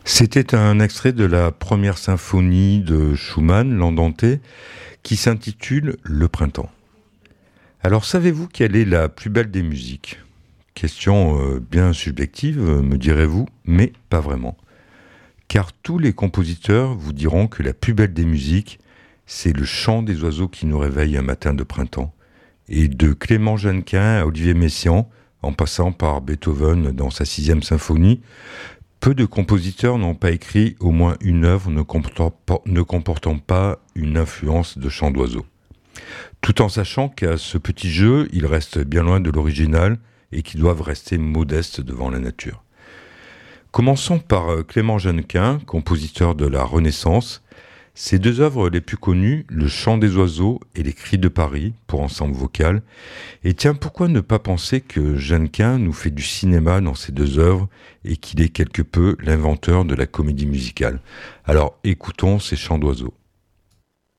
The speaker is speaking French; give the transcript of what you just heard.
C'était un extrait de la première symphonie de Schumann, l'Andante, qui s'intitule Le printemps. Alors savez-vous quelle est la plus belle des musiques? Question bien subjective, me direz-vous, mais pas vraiment. Car tous les compositeurs vous diront que la plus belle des musiques, c'est le chant des oiseaux qui nous réveille un matin de printemps. Et de Clément Jeannequin à Olivier Messiaen, en passant par Beethoven dans sa 6e symphonie, peu de compositeurs n'ont pas écrit au moins une œuvre ne comportant pas une influence de chant d'oiseaux. Tout en sachant qu'à ce petit jeu, ils restent bien loin de l'original et qu'ils doivent rester modestes devant la nature. Commençons par Clément Jeannequin, compositeur de la Renaissance. Ses deux œuvres les plus connues, Le chant des oiseaux et Les cris de Paris, pour ensemble vocal. Et tiens, pourquoi ne pas penser que Jeannequin nous fait du cinéma dans ces deux œuvres et qu'il est quelque peu l'inventeur de la comédie musicale? Alors écoutons ces chants d'oiseaux.